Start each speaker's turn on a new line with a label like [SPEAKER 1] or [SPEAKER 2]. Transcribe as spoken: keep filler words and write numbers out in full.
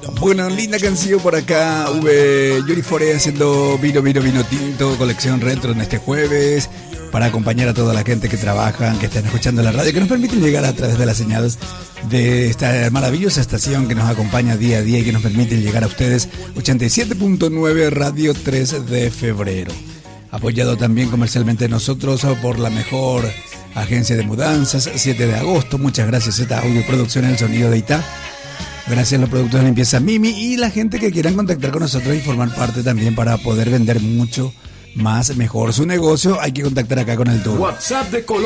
[SPEAKER 1] Bueno, linda canción por acá. V. Yuri Foré haciendo vino, vino, vino tinto, colección retro en este jueves. Para acompañar a toda la gente que trabajan, que están escuchando la radio, que nos permiten llegar a través de las señales de esta maravillosa estación que nos acompaña día a día y que nos permite llegar a ustedes. ochenta y siete punto nueve Radio tres de febrero. Apoyado también comercialmente nosotros por la mejor agencia de mudanzas, siete de agosto. Muchas gracias, Z Audio Producción, el sonido de Itá. Gracias a los productos de limpieza Mimi y la gente que quieran contactar con nosotros y formar parte también para poder vender mucho más mejor su negocio. Hay que contactar acá con el todo.
[SPEAKER 2] WhatsApp de Colombia.